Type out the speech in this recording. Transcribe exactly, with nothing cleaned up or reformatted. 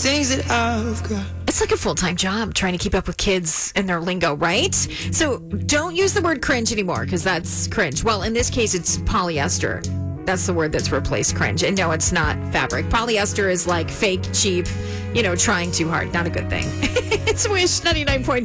things that I've got. It's like a full-time job trying to keep up with kids and their lingo, right? So don't use the word cringe anymore because that's cringe. Well, in this case, it's polyester. That's the word that's replaced cringe. And no, it's not fabric. Polyester is like fake, cheap, you know, trying too hard. Not a good thing. It's Wish ninety-nine point five.